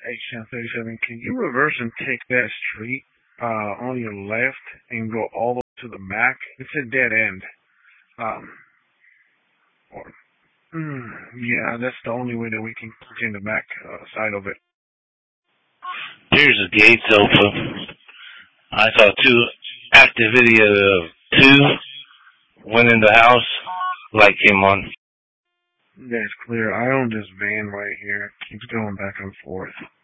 H1037, can you reverse and take that street on your left and go all the way to the Mac? It's a dead end. Um, or, yeah, that's the only way that we can get in the Mac side of it. Here's the gates open. I saw two activity of two went in the house. Light came on. That's clear. I own this van right here. It keeps going back and forth.